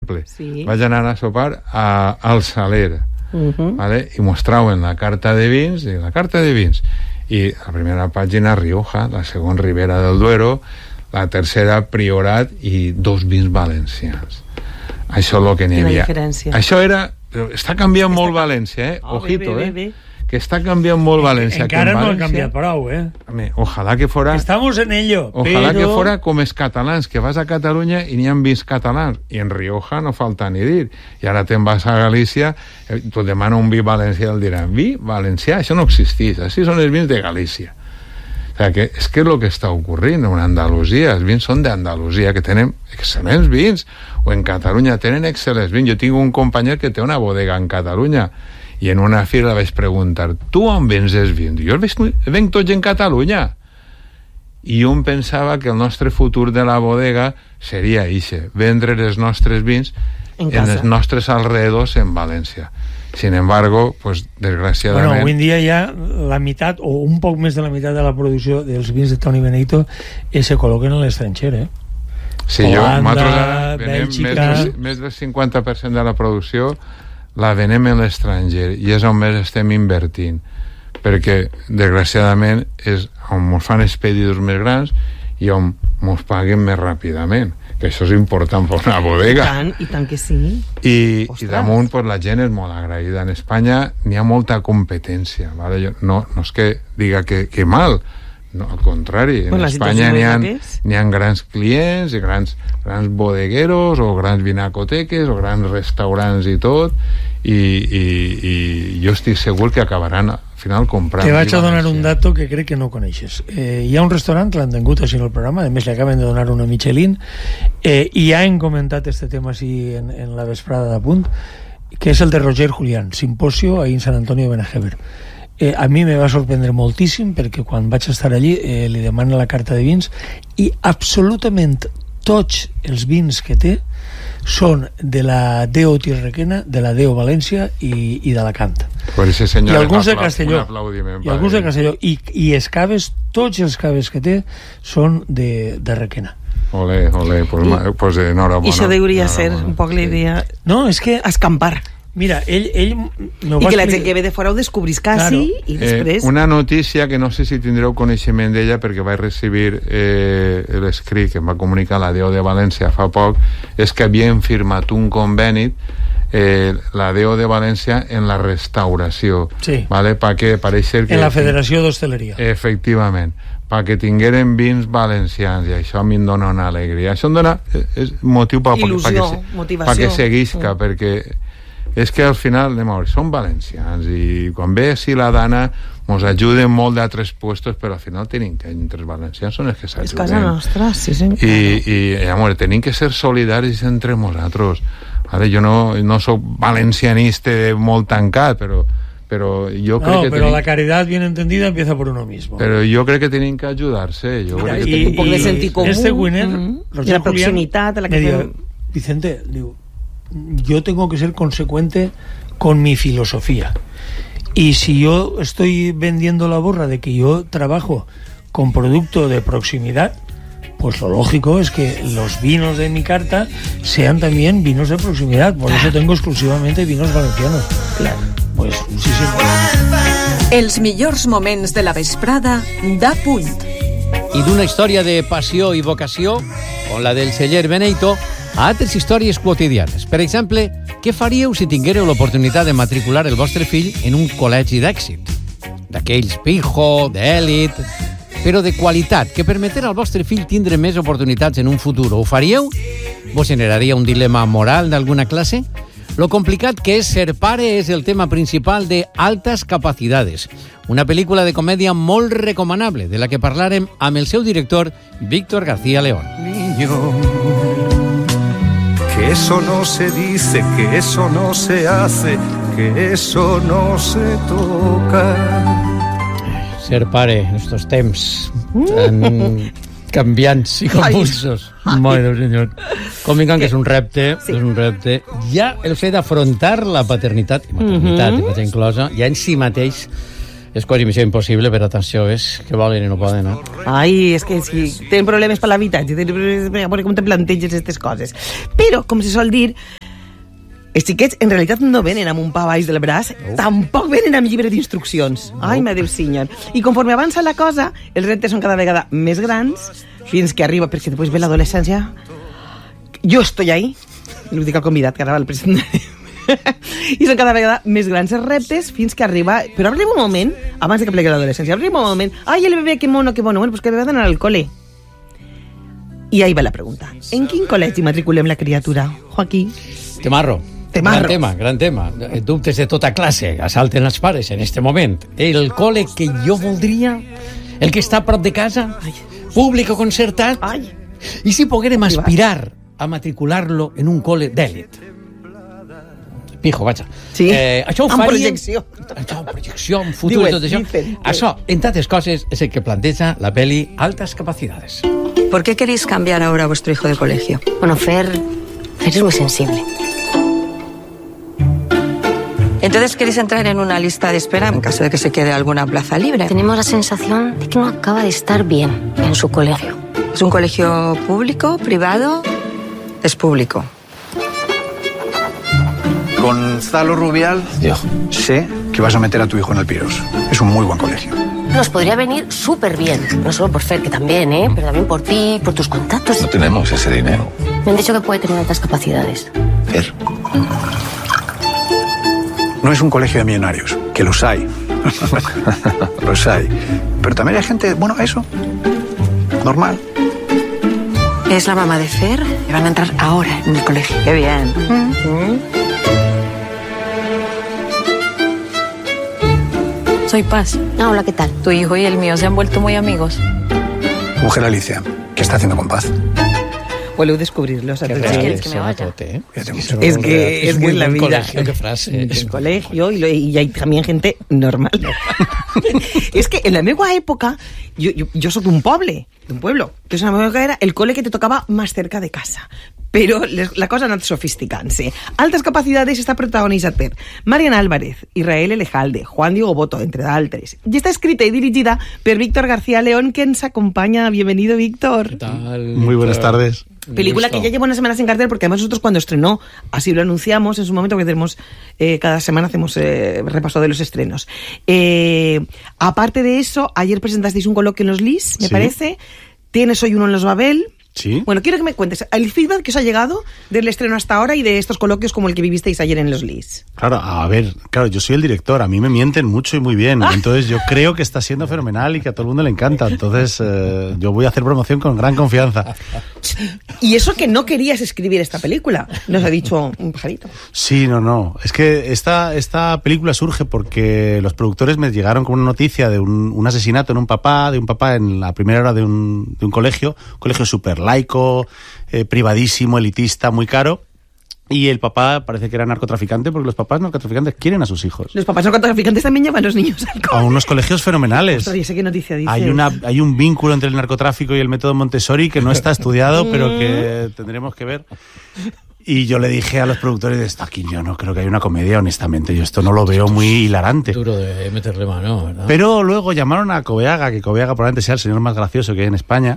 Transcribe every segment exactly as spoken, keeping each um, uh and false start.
exemple. Sí. Vaig anar a sopar a, al Saler, uh-huh. vale? I mostraven la carta de vins, i la carta de vins, i la primera pàgina Rioja, la segona Ribera del Duero, la tercera Priorat i dos vins valencians. Això és el que n'hi havia. Això era... Però està canviant està... molt València, eh? Oh, Ojito, bé, bé, bé, eh? Que està canviant molt València. Encara no ha canviat prou, eh? Ojalà que fora... Estamos en ello, Ojalà pero... que fora com els catalans, que vas a Catalunya i n'hi ha vins catalans. I en Rioja no falta ni dir. I ara te'n vas a Galícia, eh, tu demana un vi valencià i el diran, vi valencià, això no existeix. Així són els vins de Galícia. O sea, que és que és el que està ocorrent en Andalusia. Els vins són d'Andalusia, que tenen excel·lents vins. O en Catalunya tenen excel·lents vins. Jo tinc un company que té una bodega en Catalunya i en una fira vaig preguntar, tu on vens els vins? Jo els venc tots en Catalunya. I jo em pensava que el nostre futur de la bodega seria ixe, vendre els nostres vins en, en els nostres alrededors en València. Sin embargo, pues desgraciadament... Bueno, avui en dia ja la meitat, o un poc més de la meitat de la producció dels vins de Toni Beneito eh, se col·loquen a l'estranger, eh? Sí, Holanda, jo, Bèlgica... Més, més del cinquanta per cent de la producció la venem a l'estranger i és on més estem invertint, perquè desgraciadament és on ens fan expedidors més grans i on ens paguen més ràpidament, que això és important per una bodega. I tant, i tant que sí. I, i damunt pues, la gent és molt agraïda. En Espanya n'hi ha molta competència, ¿vale? Jo, no, no és que diga que, que mal, no, al contrari, en bueno, Espanya n'hi ha, n'hi ha grans clients i grans, grans bodegueros o grans vinacoteques o grans restaurants i tot, i, i, i jo estic segur que acabaran al final comprant. Te vaig a donar un dato que crec que no coneixes. Eh, hi ha un restaurant que l'han tingut així en el programa, a més li acaben de donar una Michelin, eh, i ja hem comentat este tema així en, en la vesprada de Punt, que és el de Roger Julián, Simposio ahí en Sant Antonio de Benajever. Eh, a mi me va sorprendre moltíssim perquè quan vaig estar allí eh, li demana la carta de vins i absolutament tots els vins que té són de la D O Tirrequena, de la D O València i, i d'Alacant. I alguns de Castelló. I alguns de Castelló. I, i els caves, tots els caves que té són de, de Requena. Ole, ole, pues, I, pues enhorabona. I això hauria ser un poc la idea. No, és que... Escampar. Mira, ell... ell I que la gent que ve de fora ho descobrís quasi, claro. I després... Eh, una notícia que no sé si tindreu coneixement d'ella perquè vaig recibir eh, l'escrit que em va comunicar la D O de València fa poc, és que havien firmat un conveni eh, la D O de València en la restauració. Sí. ¿Vale? Perquè pareixer que... En la Federació d'Hostaleria. Efectivament. perquè tingueren vins valencians, i això a mi em dona una alegria. Això em dona és motiu per il·lusió, motivació. Perquè seguisca, mm. perquè és que al final, anem a veure, són valencians i quan ve així la Dana ens ajuden molt d'altres puestos, però al final tenim que entre els valencians són els que s'ajuden. És casa nostra, sí, sí. I, i amor, tenim que ser solidaris entre nosaltres. Vale? Jo no, no soc valencianista molt tancat, però pero yo creo no, que pero tenim... la caridad bien entendida empieza por uno mismo. Pero yo creo que tienen que ayudarse. Yo Mira, creo que y, tienen... un poco de sentido común. Este winner, mm -hmm. y la proximidad a la que me digo, Vicente, digo, yo tengo que ser consecuente con mi filosofía. Y si yo estoy vendiendo la borra de que yo trabajo con producto de proximidad, pues lo lógico es que los vinos de mi carta sean también vinos de proximidad. Por eso tengo exclusivamente vinos valencianos. Claro. Pues, sí, sí. Els millors moments de la vesprada d'A Punt. I d'una història de passió i vocació, com la del celler Beneito, a altres històries quotidianes. Per exemple, què faríeu si tinguéreu l'oportunitat de matricular el vostre fill en un col·legi d'èxit? D'aquells pijo, d'èlit, però de qualitat, que permetrà al vostre fill tindre més oportunitats en un futur. Ho faríeu? Vos generaria un dilema moral d'alguna classe? Lo complicat que és ser pare és el tema principal de Altas Capacidades, una pel·lícula de comèdia molt recomanable, de la que parlarem amb el seu director, Víctor García León. Niño, que eso no se dice, que eso no se hace, que eso no se toca. Ser pare en estos temps tan canviants i convulsos. Ai, Déu senyor. Convinguem que és un repte, sí. és un repte. Ja el fet d'afrontar la paternitat i maternitat, mm -hmm. i inclosa, ja en si mateix és quasi missió impossible, però atenció, és que volen i no poden, no? Ai, és que si tenen problemes per l'habitatge, tenen problemes per com te planteges aquestes coses. Però, com se sol dir, Els xiquets en realitat no venen amb un pa baix del braç, no. Tampoc venen amb llibre d'instruccions. No. Ai, meu Déu senyor. I conforme avança la cosa, els reptes són cada vegada més grans, fins que arriba, perquè després ve l'adolescència. Jo estoy ahí, li dic al convidat, que ara va el president. I són cada vegada més grans els reptes, fins que arriba... Però arriba un moment, abans de que plegui l'adolescència, arriba un moment, ai, el bebé, que mono, que mono, bueno, pues que el bebé ha d'anar al col·le. I ahí va la pregunta. En quin col·legi matriculem la criatura, Joaquí? Temarro. Temarro. Gran tema, gran tema. Dubtes de tota classe assalten els pares en este moment. El col·le que jo voldria, el que està a prop de casa, ai, públic o concertat, ai, i si poguérem aspirar a matricular-lo en un col·le d'èlit. Pijo, vaja. Sí, eh, això ho amb faríem, projecció. Això, amb projecció, amb futur i tot això. Això, en tantes coses, és el que planteja la peli Altas Capacidades. ¿Por qué queréis cambiar ahora a vuestro hijo de colegio? Bueno, Fer, Fer es muy sensible. Entonces, ¿queréis entrar en una lista de espera en caso de que se quede alguna plaza libre? Tenemos la sensación de que no acaba de estar bien en su colegio. ¿Es un colegio público, privado? Es público. Gonzalo Rubial, yo sé que vas a meter a tu hijo en el Piros. Es un muy buen colegio. Nos podría venir súper bien. No solo por Fer, que también, ¿eh? Pero también por ti, por tus contactos. No tenemos ese dinero. Me han dicho que puede tener altas capacidades. Fer. No es un colegio de millonarios, que los hay. Los hay. Pero también hay gente, bueno, eso, normal. Es la mamá de Fer y van a entrar ahora en el colegio. Qué bien. Mm. Soy Paz. Ah, hola, ¿qué tal? Tu hijo y el mío se han vuelto muy amigos. Mujer Alicia, ¿qué está haciendo con Paz? Voleu descubrirlos. Que antes de real, que se va tot, eh? Es que es, que es la vida. Colegio, qué frase. Es un colegio y, lo, y hay también gente normal. Es que en la meva època, yo, yo, yo soy de un poble, de un pueblo. Entonces en la meva època era el cole que te tocaba más cerca de casa. Però les, la cosa ha anat sofisticant-se. Altas Capacidades està protagonitzat per Mariana Álvarez, Israel Elejalde, Juan Diego Boto, entre d'altres. I està escrita i dirigida per Víctor García León, que ens acompaña. Bienvenido, Víctor. ¿Qué tal? Muy buenas tardes. Película que ya lleva unas semanas en cartel, porque además nosotros cuando estrenó, así lo anunciamos en su momento, que tenemos eh, cada semana hacemos eh, repaso de los estrenos. Eh, aparte de eso, ayer presentasteis un coloquio en los L I S, me sí. parece. Tienes hoy uno en los Babel. Sí. Bueno, quiero que me cuentes el feedback que os ha llegado del estreno hasta ahora y de estos coloquios como el que vivisteis ayer en los L I S. Claro, a ver, claro, yo soy el director, a mí me mienten mucho y muy bien, entonces yo creo que está siendo fenomenal y que a todo el mundo le encanta, entonces eh, yo voy a hacer promoción con gran confianza. Y eso que no querías escribir esta película, nos ha dicho un pajarito. Sí, no, no, es que esta, esta película surge porque los productores me llegaron con una noticia de un, un asesinato en un papá, de un papá en la primera hora de un, de un colegio, un colegio súper laico, eh, privadísimo, elitista, muy caro. Y el papá parece que era narcotraficante, porque los papás narcotraficantes quieren a sus hijos. Los papás narcotraficantes también llevan a los niños al colegio. A unos colegios fenomenales. Ostras, ¿y qué noticia dice? Hay, una, hay un vínculo entre el narcotráfico y el método Montessori que no está estudiado, pero que tendremos que ver. Y yo le dije a los productores de esto, aquí yo no creo que haya una comedia, honestamente. Yo esto no lo veo muy hilarante. Duro de meterle mano, ¿verdad? Pero luego llamaron a Coveaga, que Coveaga probablemente sea el señor más gracioso que hay en España.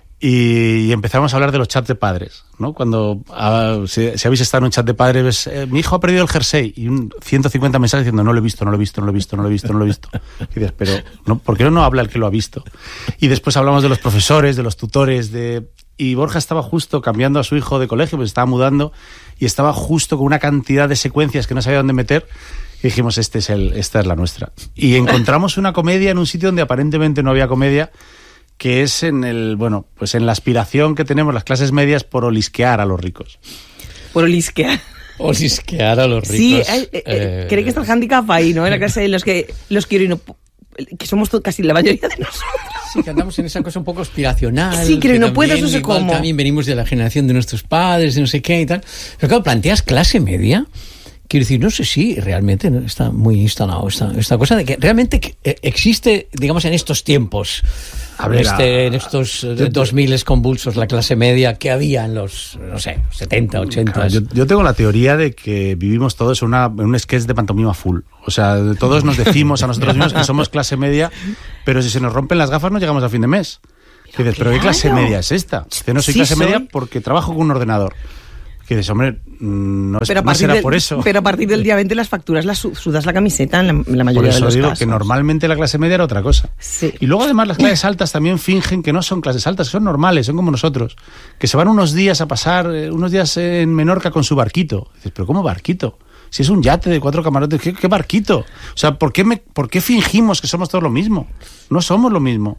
Y empezamos a hablar de los chats de padres, ¿no? Cuando, uh, si, si habéis estado en un chat de padres, ves, eh, mi hijo ha perdido el jersey, y un ciento cincuenta mensajes diciendo, no lo he visto, no lo he visto, no lo he visto, no lo he visto, no lo he visto. Y dices, pero, ¿no? ¿por qué no habla el que lo ha visto? Y después hablamos de los profesores, de los tutores, de... Y Borja estaba justo cambiando a su hijo de colegio, pues estaba mudando, y estaba justo con una cantidad de secuencias que no sabía dónde meter, y dijimos, este es el, esta es la nuestra. Y encontramos una comedia en un sitio donde aparentemente no había comedia, que es en el, bueno, pues en la aspiración que tenemos las clases medias por olisquear a los ricos. Por olisquear. Olisquear a los ricos. Sí, eh, eh, eh, creo que está el handicap ahí, ¿no? En la clase de los que los quiero y no... que somos casi la mayoría de nosotros. Sí, que andamos en esa cosa un poco aspiracional. Sí, quiero y no también, puedo, no sé igual cómo. También venimos de la generación de nuestros padres, de no sé qué y tal. Pero claro, planteas clase media. Quiero decir, no sé si realmente está muy instalado esta, esta cosa de que realmente existe, digamos, en estos tiempos, a ver, este, a, en estos dos miles convulsos, la clase media que había en los, no sé, setenta, ochenta. Claro, yo, yo tengo la teoría de que vivimos todos en, una, en un sketch de pantomima full. O sea, todos nos decimos a nosotros mismos que somos clase media, pero si se nos rompen las gafas no llegamos a fin de mes. Y dices, ¿pero qué clase media es esta? Que no soy sí, clase soy... media porque trabajo con un ordenador. que dices, hombre, no, es, pero no será del, por eso. Pero a partir del día veinte las facturas las sudas la camiseta en la, en la mayoría por eso de los digo casos. que normalmente la clase media era otra cosa. Sí. Y luego además las clases altas también fingen que no son clases altas, que son normales, son como nosotros, que se van unos días a pasar, eh, unos días en Menorca con su barquito. Dices, pero ¿cómo barquito? Si es un yate de cuatro camarotes, ¿qué, qué barquito? O sea, ¿por qué, me, ¿por qué fingimos que somos todos lo mismo? No somos lo mismo.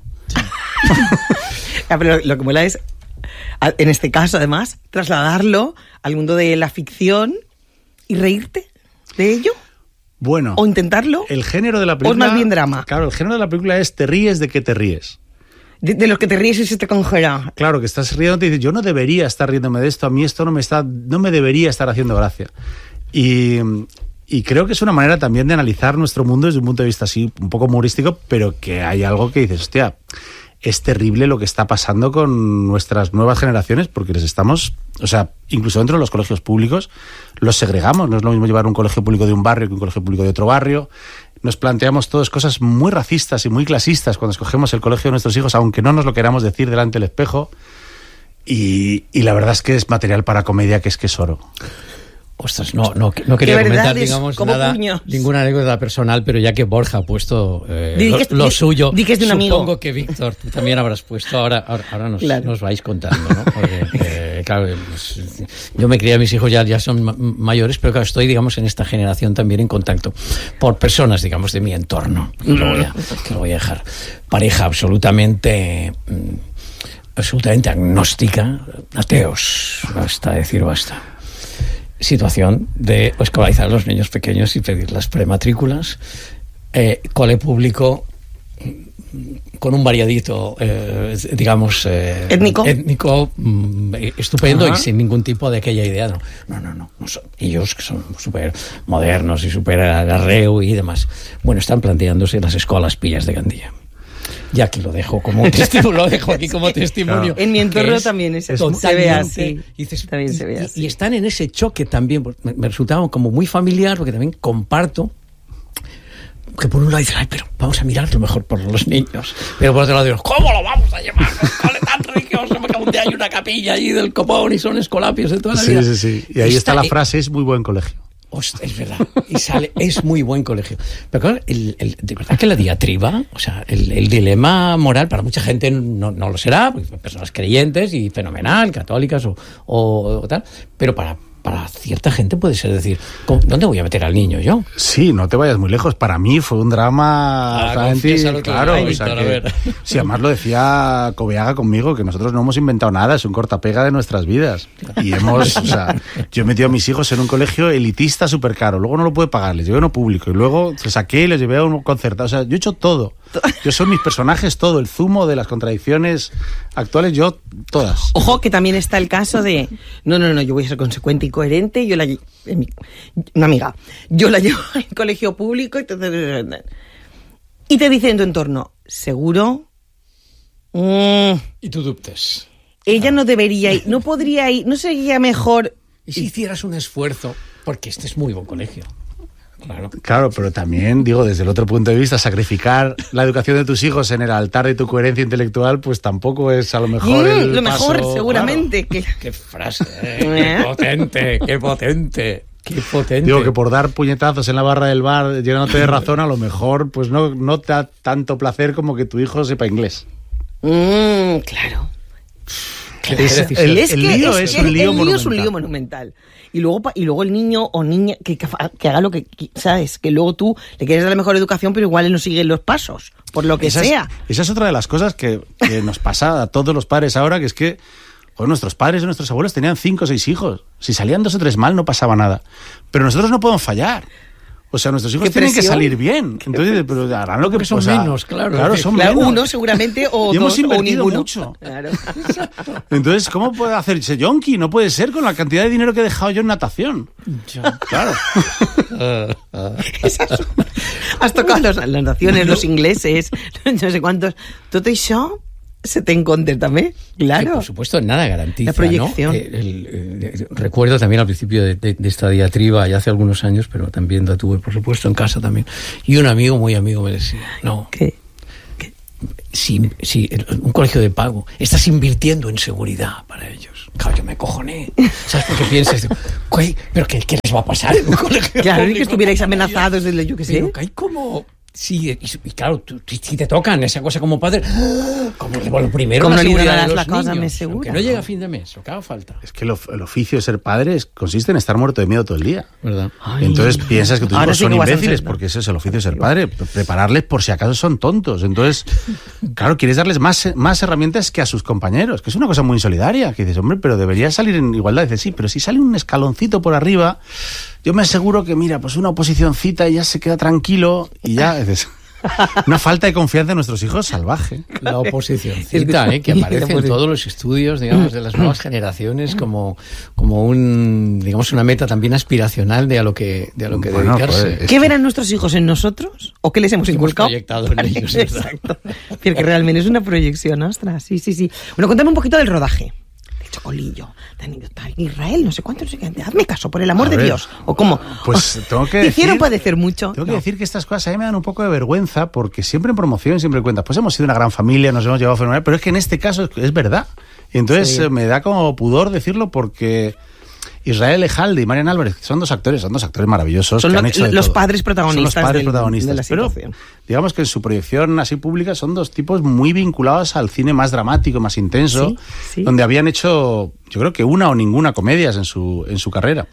Ya, pero lo que mola es, en este caso además, trasladarlo al mundo de la ficción y reírte de ello. Bueno. O intentarlo. El género de la película... O es más bien drama. Claro, el género de la película es te ríes de que te ríes. De, de los que te ríes y se te congela. Claro, que estás riendo y dices, yo no debería estar riéndome de esto, a mí esto no me está, no me debería estar haciendo gracia. Y, y creo que es una manera también de analizar nuestro mundo desde un punto de vista así, un poco humorístico, pero que hay algo que dices, hostia, es terrible lo que está pasando con nuestras nuevas generaciones, porque les estamos, o sea, incluso dentro de los colegios públicos, los segregamos. No es lo mismo llevar un colegio público de un barrio que un colegio público de otro barrio. Nos planteamos todas cosas muy racistas y muy clasistas cuando escogemos el colegio de nuestros hijos, aunque no nos lo queramos decir delante del espejo. Y, y la verdad es que es material para comedia, que es que es oro. Ostras, no, no, no quería comentar, digamos, nada, puños. ninguna anécdota personal, pero ya que Borja ha puesto eh, di, lo, que, lo di, suyo, di que es de un supongo amigo. Que Víctor, tú también habrás puesto, ahora, ahora, ahora nos, claro. nos vais contando, ¿no? Porque, eh, claro, pues, yo me crié, mis hijos ya, ya son ma- mayores, pero claro, estoy, digamos, en esta generación también en contacto por personas, digamos, de mi entorno, que lo voy a, que lo voy a dejar. Pareja absolutamente... Mm, absolutamente agnóstica, ateos, basta decir basta. Situación de escolarizar a los niños pequeños y pedir las prematrículas, eh, cole público con un variadito, eh, digamos, eh, étnico, étnico mm, estupendo. Ajá. Y sin ningún tipo de aquella idea. No, no, no, no, no son, ellos que son súper modernos y súper agarreu y demás. Bueno, están planteándose las escuelas pillas de Gandía. Ya que lo dejo como testimonio, lo dejo aquí como testimonio. En mi entorno es, también es, es se ve así. Y, dices, también se ve así. Y, y están en ese choque también. Me, me resultaba como muy familiar, porque también comparto que por un lado dices, ay, pero vamos a mirarlo mejor por los niños. Pero por otro lado digo, ¿cómo lo vamos a llevar? Cole tan religioso, que hay una capilla allí del copón y son escolapios de toda la sí, vida. Sí, sí, sí. Y ahí está, está la frase, es muy buen colegio. Hostia, es verdad, y sale, es muy buen colegio. Pero claro, el, el, de verdad que la diatriba, o sea, el, el dilema moral, para mucha gente no, no lo será, porque personas creyentes y fenomenal, católicas o, o, o tal, pero para, para cierta gente puede ser decir, ¿dónde voy a meter al niño yo? Sí, no te vayas muy lejos. Para mí fue un drama... Ah, que, claro, hay, o sea que, sí, además lo decía Coveaga conmigo, que nosotros no hemos inventado nada, es un cortapega de nuestras vidas. Y hemos, o sea, yo he metido a mis hijos en un colegio elitista súper caro, luego no lo pude pagar, les llevé a uno público, y luego les saqué y les llevé a un concertado. O sea, yo he hecho todo. Yo soy mis personajes, todo, el zumo de las contradicciones actuales, yo, todas. Ojo, que también está el caso de, no, no, no, yo voy a ser consecuente y coherente, yo la una amiga, yo la llevo al colegio público y te, y te dice en tu entorno, ¿seguro? Mm, y tú dubtes. Ella ah. no debería ir, no podría ir, no sería mejor... ¿Y si hicieras un esfuerzo? Porque este es muy buen colegio. Claro. Claro, pero también, digo, desde el otro punto de vista, sacrificar la educación de tus hijos en el altar de tu coherencia intelectual, pues tampoco es a lo mejor mm, el Lo paso, mejor, seguramente. Claro. Que... ¡Qué frase! Eh, ¡Qué potente! ¡Qué potente! ¡Qué potente! Digo que por dar puñetazos en la barra del bar llenándote de razón, a lo mejor pues no, no te da tanto placer como que tu hijo sepa inglés. Mm, claro. Es, el, es el que, lío es, es, un el, lío el lío es un lío monumental. Y luego, y luego el niño o niña que, que, que haga lo que, ¿sabes? Que luego tú le quieres dar la mejor educación, pero igual él no sigue los pasos, por lo que esa sea. Es, esa es otra de las cosas que, que nos pasa a todos los padres ahora, que es que joder, nuestros padres y nuestros abuelos tenían cinco o seis hijos. Si salían dos o tres mal, no pasaba nada. Pero nosotros no podemos fallar. O sea, nuestros hijos tienen que salir bien. Entonces, pero harán lo que son o sea, menos, claro. Claro, son claro, menos. Uno seguramente o y dos hemos invertido o ninguno. mucho. Claro. Entonces, ¿cómo puede hacerse yonki? No puede ser con la cantidad de dinero que he dejado yo en natación. Ya. Claro. Has tocado los, las nataciones, los ingleses, no sé cuántos. Todo eso se te encuentra también, claro. Que, por supuesto, nada garantiza, la proyección. ¿no? El, el, el, recuerdo también al principio de, de, de esta diatriba, ya hace algunos años, pero también la tuve, por supuesto, en casa también. Y un amigo, muy amigo, me decía, no, ¿Qué? ¿Qué? si, si un colegio de pago, estás invirtiendo en seguridad para ellos. Claro, yo me cojoné. ¿Sabes? Porque piensas, ¿pero qué, qué les va a pasar en un colegio? Claro, y que estuvierais amenazados desde, yo qué sé. Pero que hay como... Sí, y, y claro, tú, si te tocan esa cosa como padre, como lo primero, como la no seguridad de los la cosa niños, me segura, que no llega a fin de mes, lo que haga falta. Es que el, of- el oficio de ser padre es- consiste en estar muerto de miedo todo el día. ¿Verdad? Ay. Entonces piensas que tus Ahora hijos sí son que vas a imbéciles, ser- porque ese es el oficio de ser padre, pre- prepararles por si acaso son tontos. Entonces, claro, quieres darles más, más herramientas que a sus compañeros, que es una cosa muy insolidaria, que dices, hombre, pero debería salir en igualdad. Dices, sí, pero si sale un escaloncito por arriba, yo me aseguro que, mira, pues una oposicioncita y ya se queda tranquilo y ya, dices... Una falta de confianza en nuestros hijos salvaje. La oposicióncita, ¿eh? Que aparece en todos los estudios, digamos, de las nuevas generaciones como, como un, digamos, una meta también aspiracional de a lo que, de a lo que Bueno, dedicarse. pues, ¿Qué verán nuestros hijos en nosotros? ¿O qué les hemos Hemos inculcado? proyectado en ellos, ¿verdad? Exacto. Porque realmente es una proyección, ostras. Sí, sí, sí. Bueno, cuéntame un poquito del rodaje. El chocolillo. Está en Israel, no sé cuánto, no sé qué. Hazme caso, por el amor A de ver, Dios. ¿O cómo? Pues tengo que Te hicieron decir- padecer mucho. Tengo que No. decir que estas cosas a mí me dan un poco de vergüenza porque siempre en promoción siempre cuentas, pues hemos sido una gran familia, nos hemos llevado fenomenal, pero es que en este caso es, es verdad. Y entonces Sí. eh, me da como pudor decirlo porque Israel Ejalde y Marian Álvarez son dos actores, son dos actores maravillosos Son que lo- han hecho de los todo. padres protagonistas Son los padres del- protagonistas. de la pero situación. digamos que en su proyección así pública son dos tipos muy vinculados al cine más dramático, más intenso, Sí, sí. donde habían hecho, yo creo que una o ninguna comedias en su, en su carrera.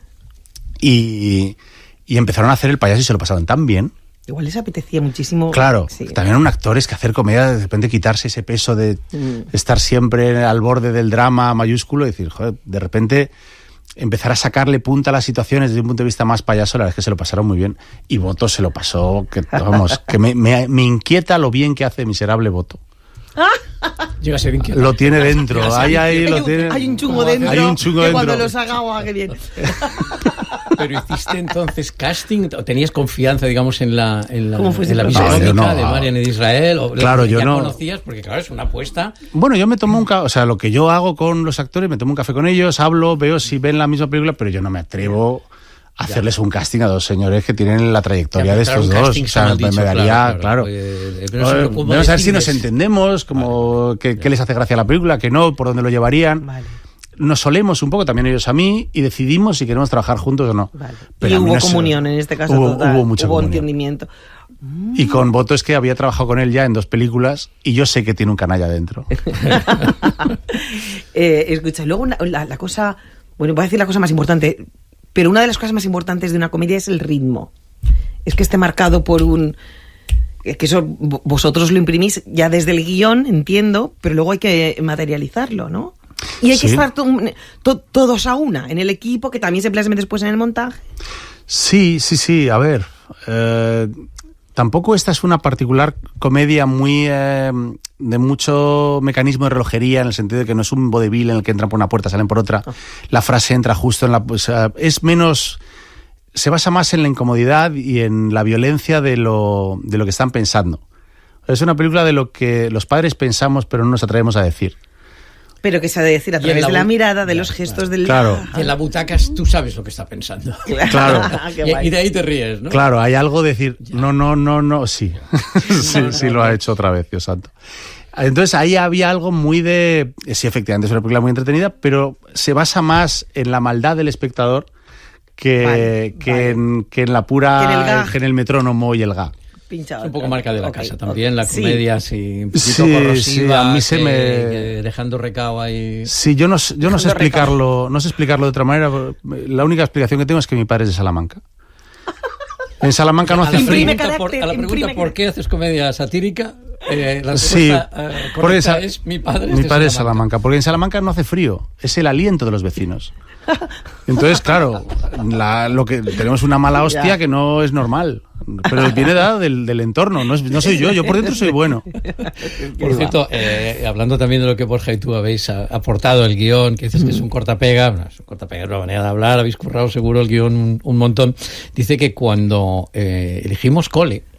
Y, y empezaron a hacer El payaso y se lo pasaban tan bien. Igual les apetecía muchísimo. Claro, Sí. también un actor es que hacer comedia, de repente quitarse ese peso de Mm. estar siempre al borde del drama mayúsculo y decir, joder, de repente empezar a sacarle punta a las situaciones desde un punto de vista más payaso, la verdad es que se lo pasaron muy bien. Y Boto se lo pasó, que vamos, que me, me, me inquieta lo bien que hace Miserable Boto. Llega a ser inquieto. Lo tiene dentro, Llega a ser ahí, ahí Hay lo un, tiene. hay un chungo dentro. Hay un chungo que dentro. cuando los haga, ¡guau, qué bien! Pero hiciste entonces casting, o tenías confianza, digamos, en la, en la, ¿Cómo fue ese en la proceso? visónica No, yo no. de Marian y de Israel, o Claro, ya yo no. conocías, porque claro, es una apuesta. Bueno, yo me tomo un café, o sea, lo que yo hago con los actores, me tomo un café con ellos, hablo, veo si ven la misma película, pero yo no me atrevo a hacerles un casting a dos señores que tienen la trayectoria Ya, de claro, estos un dos. casting O sea, mal me, dicho, me daría, claro, claro. claro. Eh, pero Vamos eso, ¿cómo a ver si nos decides? entendemos, como qué, qué les hace gracia a la película, qué no, por dónde lo llevarían. Vale. Nos solemos un poco, también ellos a mí, y decidimos si queremos trabajar juntos o no. Vale. Pero Y a mí hubo no se- comunión en este caso. Hubo, total. hubo mucha Hubo comunión. entendimiento. Y con Boto es que había trabajado con él ya en dos películas y yo sé que tiene un canalla dentro. eh, escucha, luego una- la, la cosa, bueno, voy a decir la cosa más importante, pero una de las cosas más importantes de una comedia es el ritmo. Es que esté marcado por un... es que eso vo- vosotros lo imprimís ya desde el guión, entiendo, pero luego hay que materializarlo, ¿no? Y hay que Sí. estar to- to- todos a una, en el equipo, que también se plasme después en el montaje. Sí, sí, sí, a ver. eh, tampoco esta es una particular comedia muy eh, de mucho mecanismo de relojería, en el sentido de que no es un vodevil en el que entran por una puerta, salen por otra. La frase entra justo en la... O sea, es menos... Se basa más en la incomodidad y en la violencia de lo, de lo que están pensando. Es una película de lo que los padres pensamos pero no nos atrevemos a decir. Pero que se ha de decir a Y en través la de la bu- mirada, de Ya, los gestos del... Claro. Y en la butaca tú sabes lo que está pensando. Claro. Qué Y, guay. y de ahí te ríes, ¿no? Claro, hay algo de decir, no, no, no, no, sí. sí, sí lo ha hecho otra vez, Dios santo. Entonces ahí había algo muy de... Sí, efectivamente, es una película muy entretenida, pero se basa más en la maldad del espectador que, Vale, que, vale. En, que en la pura... Que en el gag. que en el metrónomo y el gag. Pinchado. Es un poco marca de la Ok, casa ok. también, la Sí. comedia así, un poquito Sí, corrosiva, sí, a mí se que- me- que dejando recao ahí. Sí, yo no, sé- yo no sé Dejando recado. explicarlo, no sé explicarlo de otra manera. La única explicación que tengo es que mi padre es de Salamanca. En Salamanca no A hace la, frío. Imprime pregunta, por, carácter, a la pregunta imprime ¿por qué haces comedia satírica? Eh, la Sí, respuesta eh, porque correcta en Sa- es mi padre es Mi de padre es Salamanca. Salamanca, porque en Salamanca no hace frío, es el aliento de los vecinos. Entonces, claro, la- lo que tenemos una mala hostia Ya. que no es normal, pero viene dada del, del entorno, no, es- no soy yo, yo por dentro soy bueno. Por cierto, eh, hablando también de lo que Borja y tú habéis a- aportado, el guión, que dices que es un cortapega, bueno, es un cortapega, es una manera de hablar, habéis currado seguro el guión un, un montón. Dice que cuando eh, elegimos Cole,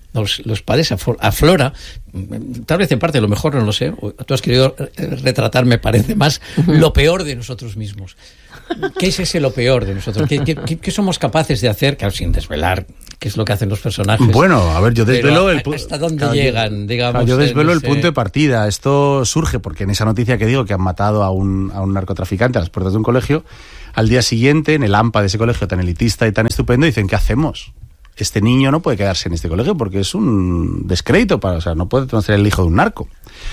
los, los padres aflora, tal vez en parte, a lo mejor no lo sé, tú has querido retratar, me parece más, lo peor de nosotros mismos. ¿Qué es ese lo peor de nosotros? ¿Qué, qué, qué somos capaces de hacer? Claro, sin desvelar qué es lo que hacen los personajes. Bueno, a ver, yo desvelo el... ¿Hasta dónde claro, llegan, digamos? Claro, yo desvelo ese... el punto de partida. Esto surge porque en esa noticia que digo que han matado a un, a un narcotraficante a las puertas de un colegio, al día siguiente, en el AMPA de ese colegio tan elitista y tan estupendo, dicen, ¿qué hacemos? Este niño no puede quedarse en este colegio porque es un descrédito, para, o sea, no puede ser el hijo de un narco.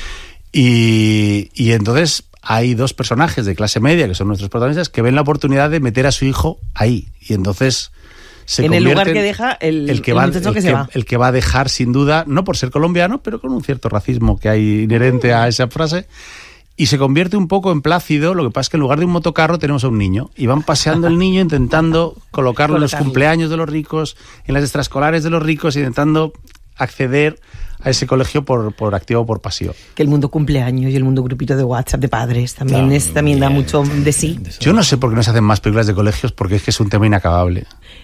Y, y entonces hay dos personajes de clase media, que son nuestros protagonistas, que ven la oportunidad de meter a su hijo ahí. Y entonces se en el lugar que deja el, el que el va, muchacho el que, que se va. El que va a dejar, sin duda, no por ser colombiano, pero con un cierto racismo que hay inherente a esa frase. Y se convierte un poco en Plácido, lo que pasa es que en lugar de un motocarro tenemos a un niño. Y van paseando el niño intentando colocarlo en los cumpleaños de los ricos, en las extraescolares de los ricos, intentando acceder a ese colegio por, por activa o por pasión. Que el mundo cumpleaños y el mundo grupito de WhatsApp de padres también, claro, es, también da mucho de sí. Yo no sé por qué no se hacen más películas de colegios, porque es que es un tema inacabable.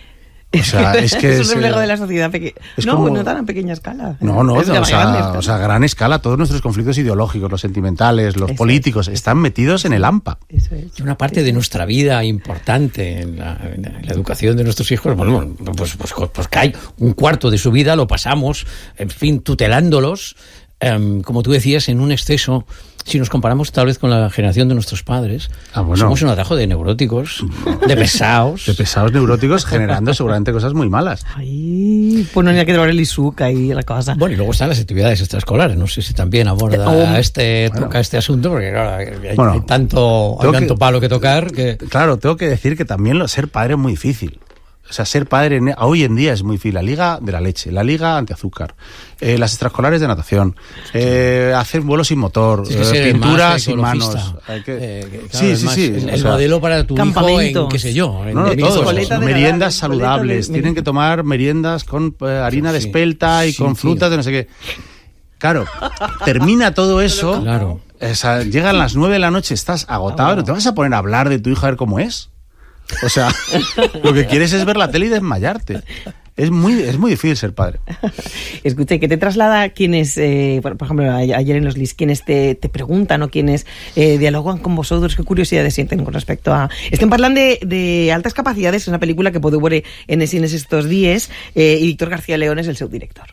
O sea, es que es un reflejo de la sociedad pequeña. No, como... no tan a pequeña escala. No, no, es o, sea, grande, o sea, a gran escala. Todos nuestros conflictos ideológicos, los sentimentales, los eso políticos, es, están metidos en el AMPA. Eso es. Y una parte de nuestra vida importante en la, en la educación de nuestros hijos, bueno, pues, pues, pues que hay un cuarto de su vida lo pasamos, en fin, tutelándolos, um, como tú decías, en un exceso. Si nos comparamos tal vez con la generación de nuestros padres, ah, bueno. somos un atajo de neuróticos, de pesados. De pesados neuróticos generando seguramente cosas muy malas. Ay, pues no hay que trobar el isuca y la cosa. Bueno, y luego están las actividades extraescolares. No sé si también aborda oh, este, bueno. toca este asunto, porque claro, hay, bueno, hay tanto, hay tanto que, palo que tocar. Que... Claro, tengo que decir que también lo, ser padre es muy difícil. O sea, ser padre en, hoy en día es muy difícil. La liga de la leche, la liga antiazúcar, eh, las extraescolares de natación, eh, hacer vuelo sin motor, es que eh, pintura sin manos. Hay que, eh, claro, sí, sí, más, sí. El, o el sea, modelo para tu hijo en, qué sé yo. En no, no, todos. Meriendas de, saludables. De, tienen que tomar meriendas con eh, harina sí, de espelta y sí, con frutas de no sé qué. Claro, termina todo eso. Claro. O sea, llegan las nueve de la noche, estás agotado, ah, bueno. ¿No te vas a poner a hablar de tu hijo a ver cómo es? O sea, lo que quieres es ver la tele y desmayarte. Es muy, es muy difícil ser padre. Escucha, ¿qué te traslada quienes, eh, por, por ejemplo, ayer en los L I S, quienes te, te preguntan o quienes eh, dialogan con vosotros? ¿Qué curiosidades sienten con respecto a...? Estem parlant de, de Altas Capacidades, es una película que podeu veure en cines estos días, eh, y Víctor García León es el seu director.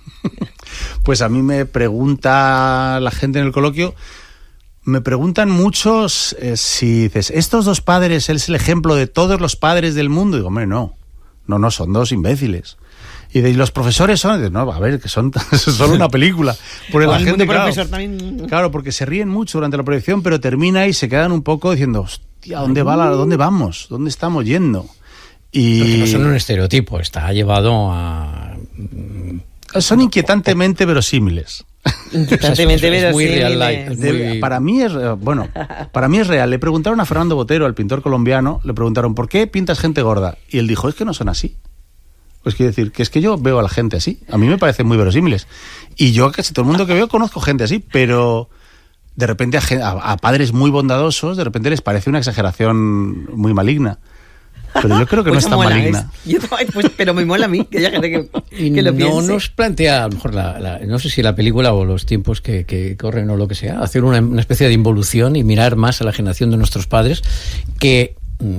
Pues a mí me pregunta la gente en el coloquio... Me preguntan muchos eh, si dices, ¿estos dos padres es el ejemplo de todos los padres del mundo? Y digo, hombre, no, no, no, son dos imbéciles. Y de, ¿y los profesores son? Y digo, no, a ver, que son solo una película. Porque la gente, claro, también... claro, porque se ríen mucho durante la proyección, pero termina y se quedan un poco diciendo, hostia, ¿dónde va la, dónde vamos? ¿Dónde estamos yendo? Y... Porque no son un estereotipo, está llevado a... Son inquietantemente verosímiles. Inquietantemente es, es muy real life, es muy... Para mí es bueno, para mí es real. Le preguntaron a Fernando Botero, al pintor colombiano, le preguntaron ¿por qué pintas gente gorda? Y él dijo, es que no son así. Pues quiere decir que es que yo veo a la gente así. A mí me parecen muy verosímiles. Y yo casi todo el mundo que veo conozco gente así, pero de repente a, a, a padres muy bondadosos, de repente les parece una exageración muy maligna. Pero yo creo que pues no es tan mola, maligna. Es, yo, pues, pero me mola a mí, que haya gente que, que lo no piense. Nos plantea, a lo mejor, la, la, no sé si la película o los tiempos que, que corren o lo que sea, hacer una, una especie de involución y mirar más a la generación de nuestros padres que...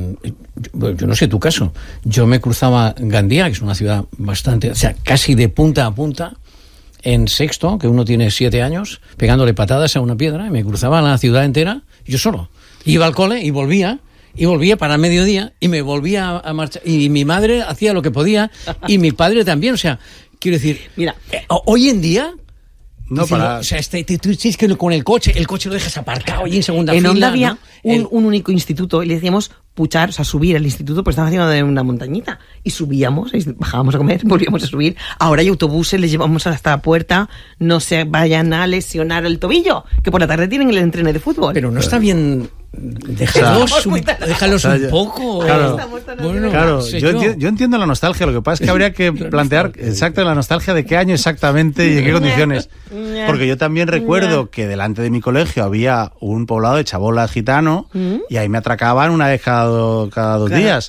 Yo, yo no sé tu caso, yo me cruzaba Gandía, que es una ciudad bastante, o sea, casi de punta a punta, en sexto, que uno tiene siete años, pegándole patadas a una piedra, y me cruzaba la ciudad entera, yo solo. Iba al cole y volvía, y volvía para mediodía, y me volvía a marchar, y mi madre hacía lo que podía, y mi padre también, o sea, quiero decir, mira, eh, hoy en día... No, Dicen, para... O sea, este, tú dices que con el coche, el coche lo dejas aparcado y en segunda en fila. En Onda había ¿no? un, el... un único instituto y le decíamos puchar, o sea, subir al instituto, pues estaba haciendo de una montañita. Y subíamos, y bajábamos a comer, volvíamos a subir. Ahora hay autobuses, les llevamos hasta la puerta, no se vayan a lesionar el tobillo, que por la tarde tienen el entreno de fútbol. Pero no está bien Déjalos, o sea, un, déjalos o sea, un poco. Claro, bueno, claro no sé yo, yo. entiendo, yo entiendo la nostalgia, lo que pasa es que habría que plantear exacto la nostalgia de qué año exactamente y en qué condiciones. Porque yo también recuerdo que delante de mi colegio había un poblado de chabolas gitano y ahí me atracaban una vez cada, do, cada dos claro. días.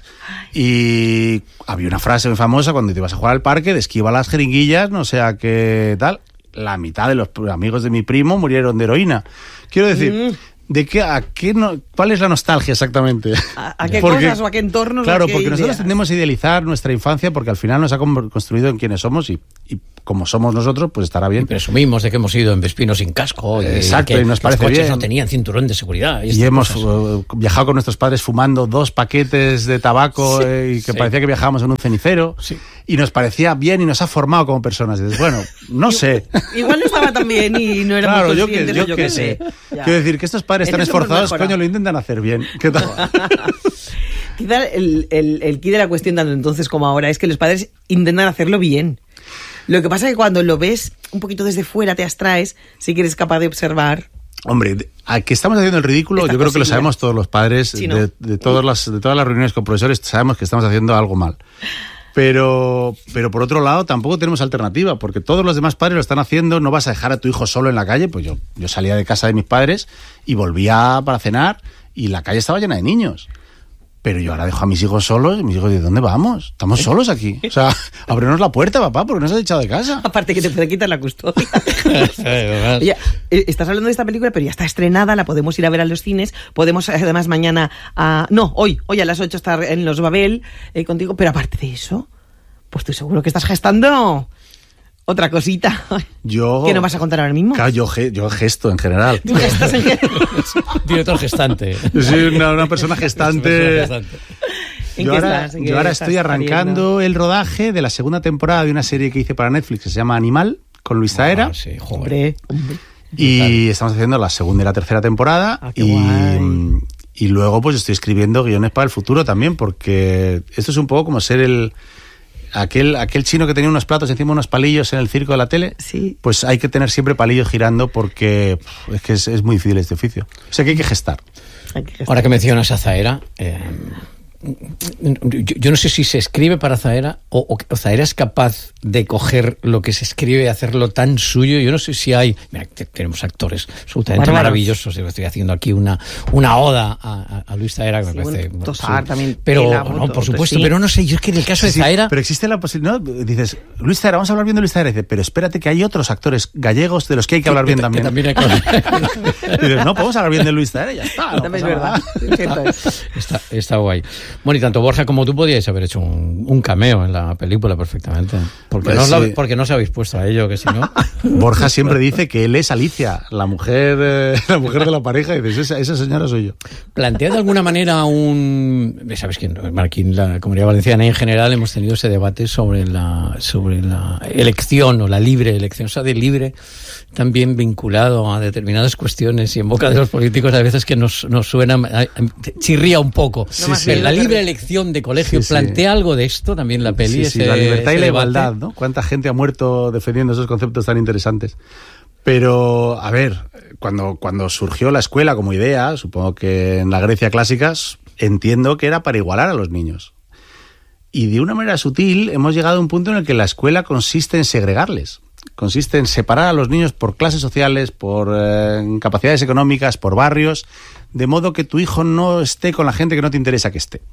Y había una frase muy famosa cuando te ibas a jugar al parque de esquiva las jeringuillas, no sé a qué tal. La mitad de los amigos de mi primo murieron de heroína. Quiero decir... Mm. ¿De qué, a qué no, ¿Cuál es la nostalgia exactamente? ¿A, a qué porque, cosas o a qué entornos? Claro, a qué porque ideas? Nosotros tendemos a idealizar nuestra infancia porque al final nos ha construido en quienes somos y, y como somos nosotros, pues estará bien. Y presumimos de que hemos ido en Vespino sin casco. Y exacto, que y nos parece los coches bien. no tenían cinturón de seguridad. Y, y hemos uh, viajado con nuestros padres fumando dos paquetes de tabaco sí, eh, y que sí. parecía que viajábamos en un cenicero. Sí. Y nos parecía bien y nos ha formado como personas. Y dices, bueno, no sé. Igual no estaba tan bien y no éramos claro, conscientes. Yo que, yo yo que que sé. Ya. Quiero decir que estos padres tan esforzados, coño, lo intentan hacer bien. ¿Qué tal? Quizá el, el, el key de la cuestión tanto entonces como ahora es que los padres intentan hacerlo bien. Lo que pasa es que cuando lo ves un poquito desde fuera, te abstraes, sí que eres capaz de observar. Hombre, a que estamos haciendo el ridículo, yo creo posible. que lo sabemos todos los padres, sí, ¿no? de, de, todas las, de todas las reuniones con profesores, sabemos que estamos haciendo algo mal. Pero, pero por otro lado, tampoco tenemos alternativa, porque todos los demás padres lo están haciendo. No vas a dejar a tu hijo solo en la calle. Pues yo, yo salía de casa de mis padres y volvía para cenar y la calle estaba llena de niños. Pero yo ahora dejo a mis hijos solos y mis hijos dicen, ¿dónde vamos? Estamos solos aquí. O sea, ábrenos la puerta, papá, porque nos has echado de casa. Aparte que te puede quitar la custodia. Oye, estás hablando de esta película, pero ya está estrenada, la podemos ir a ver a los cines. Podemos, además, mañana, a... no, hoy, hoy a las ocho estar en Los Babel eh, contigo. Pero aparte de eso, pues estoy seguro que estás gestando... otra cosita. Yo, ¿qué nos vas a contar ahora mismo? Claro, yo, ge, yo gesto en general. ¿Tú gestas en general? Director gestante. Yo soy una, una persona gestante. ¿En yo qué ahora, estás? ¿En yo ahora estoy arrancando pariendo? el rodaje de la segunda temporada de una serie que hice para Netflix que se llama Animal, con Luis Zahera. Ah, sí, hombre, hombre. Y Total. estamos haciendo la segunda y la tercera temporada. Ah, qué y, guay. y luego pues estoy escribiendo guiones para el futuro también, porque esto es un poco como ser el... Aquel, aquel chino que tenía unos platos encima unos palillos en el circo de la tele, sí. pues hay que tener siempre palillos girando porque pff, es que es, es muy difícil este oficio. O sea que hay que gestar. Hay que gestar. Ahora que mencionas a Zahera, eh, yo, yo no sé si se escribe para Zahera o, o Zahera es capaz de coger lo que se escribe y hacerlo tan suyo. Yo no sé si hay... Mira, tenemos actores absolutamente Bárbaros. maravillosos. Estoy haciendo aquí una, una oda a, a Luis Zahera, que sí, me parece... Bueno, Tosar, sí. también pero, Pela, no, bruto, por supuesto, sí. pero no sé, yo es que en el caso sí, de Zahera... Sí, pero existe la posibilidad... ¿no? Dices, Luis Zahera, vamos a hablar bien de Luis Zahera. Dice, pero espérate que hay otros actores gallegos de los que hay que hablar bien también. también hay que hablar. Dices, no, podemos hablar bien de Luis Zahera y ya está. No también es verdad. está, está guay. Bueno, y tanto Borja como tú podíais haber hecho un, un cameo en la película perfectamente. Porque, pues no, sí. porque no os habéis puesto a ello, que si no... Borja siempre dice que él es Alicia, la mujer, eh, la mujer de la pareja, y dices, esa, esa señora soy yo. ¿Plantea de alguna manera un... ¿Sabes quién? Aquí en la Comunidad Valenciana en general hemos tenido ese debate sobre la, sobre la elección o la libre elección, o sea, de libre también vinculado a determinadas cuestiones y en boca de los políticos a veces que nos, nos suena, chirría un poco. Sí, sí. La libre elección de colegio, sí, ¿plantea sí. algo de esto también la peli? Sí, sí, ese, la libertad y la debate? igualdad, ¿no? ¿Cuánta gente ha muerto defendiendo esos conceptos tan interesantes? Pero, a ver, cuando, cuando surgió la escuela como idea, supongo que en la Grecia clásica, entiendo que era para igualar a los niños. Y de una manera sutil hemos llegado a un punto en el que la escuela consiste en segregarles. Consiste en separar a los niños por clases sociales, por eh, capacidades económicas, por barrios, de modo que tu hijo no esté con la gente que no te interesa que esté.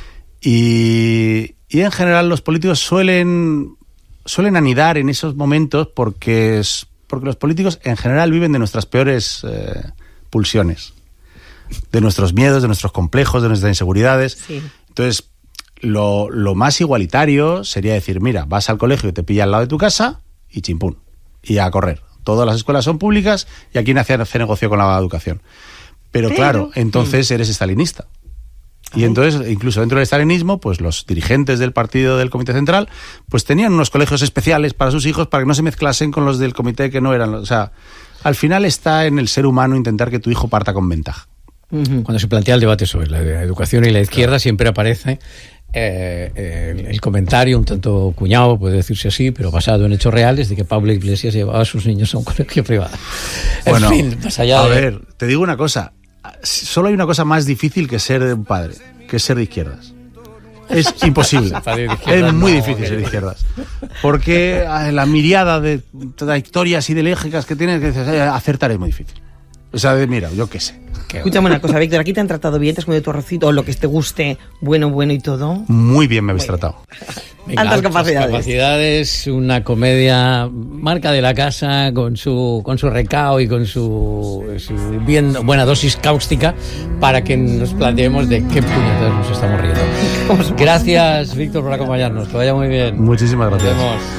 Y, y en general los políticos suelen, suelen anidar en esos momentos porque, es, porque los políticos en general viven de nuestras peores eh, pulsiones, de nuestros miedos, de nuestros complejos, de nuestras inseguridades. Sí. Entonces, lo, lo más igualitario sería decir, mira, vas al colegio y te pilla al lado de tu casa y chimpún, y a correr. Todas las escuelas son públicas y aquí nadie hace negocio con la educación. Pero, Pero claro, entonces eres estalinista. Y entonces, incluso dentro del estalinismo, pues los dirigentes del partido del Comité Central, pues tenían unos colegios especiales para sus hijos para que no se mezclasen con los del comité que no eran. O sea, al final está en el ser humano intentar que tu hijo parta con ventaja. Cuando se plantea el debate sobre la educación y la izquierda, claro, siempre aparece eh, eh, el comentario un tanto cuñado, puede decirse así, pero basado en hechos reales, de que Pablo Iglesias llevaba a sus niños a un colegio privado. Bueno, en fin, más allá a de... ver, te digo una cosa. solo hay una cosa más difícil que ser un padre, que es ser de izquierdas. Es imposible. Es muy difícil ser de izquierdas. Porque la miriada de trayectorias ideológicas que tienes, que dices, acertar es muy difícil. O sea, mira, yo qué sé. Escúchame una cosa, Víctor, ¿aquí te han tratado bien? ¿Te has comido tu arrocito o lo que te guste, bueno, bueno y todo? Muy bien me habéis tratado. Venga, altas capacidades. capacidades, una comedia marca de la casa con su con su recao y con su, su bien buena dosis cáustica para que nos planteemos de qué puñetas nos estamos riendo. Gracias, Víctor, por acompañarnos. Que vaya muy bien. Muchísimas gracias. Nos vemos.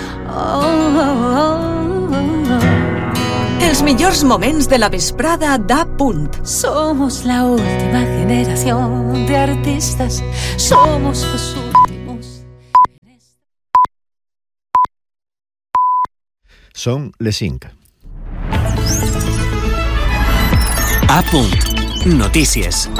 Els millors moments de la vesprada d'A Punt. Somos la última generación de artistas. Somos los últimos. Són les cinc. A Punt. Notícies.